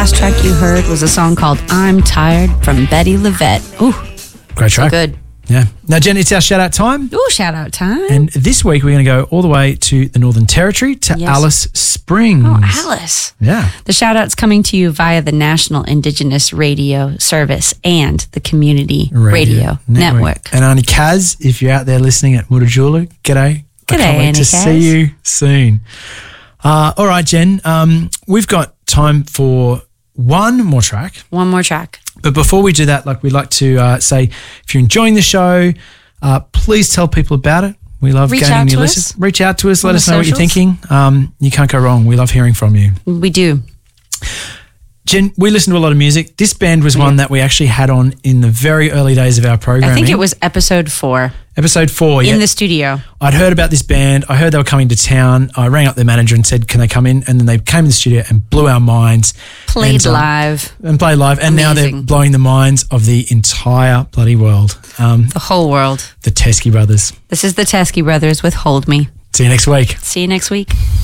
last track you heard was a song called I'm Tired from Betty LaVette. Ooh, great track. good. Yeah. Now, Jen, it's our shout-out time. Ooh, shout-out time. And this week we're going to go all the way to the Northern Territory to Alice Springs. Oh, Alice. Yeah. The shout-out's coming to you via the National Indigenous Radio Service and the Community Radio Network. And Auntie Kaz, if you're out there listening at Mutijula, g'day. I can't wait to see you soon. All right, Jen, we've got time for one more track. One more track. But before we do that, we'd like to say, if you're enjoying the show, please tell people about it. We love gaining new listeners. Reach out to us. Let us know what you're thinking. You can't go wrong. We love hearing from you. We do. Jen, we listen to a lot of music. This band was one that we actually had on in the very early days of our programming. I think it was episode 4. Episode 4, yeah. In the studio. I'd heard about this band. I heard they were coming to town. I rang up their manager and said, can they come in? And then they came in the studio and blew our minds. Played live. And played live. And now they're blowing the minds of the entire bloody world. The whole world. The Teskey Brothers. This is the Teskey Brothers with Hold Me. See you next week. See you next week.